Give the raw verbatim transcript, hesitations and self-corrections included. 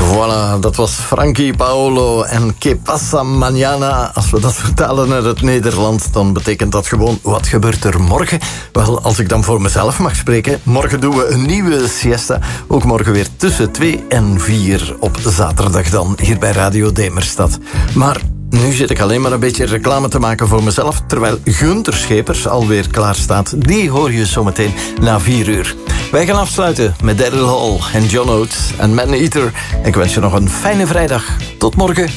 Voilà, dat was Frankie Paolo en Que pasa mañana. Als we dat vertalen naar het Nederlands, dan betekent dat gewoon, wat gebeurt er morgen? Wel, als ik dan voor mezelf mag spreken, morgen doen we een nieuwe siesta. Ook morgen weer tussen twee en vier op zaterdag dan, hier bij Radio Demerstad. Maar nu zit ik alleen maar een beetje reclame te maken voor mezelf, terwijl Gunther Schepers alweer klaar staat. Die hoor je zometeen na vier uur. Wij gaan afsluiten met Daryl Hall en John Oates en Man Eater. Ik wens je nog een fijne vrijdag. Tot morgen.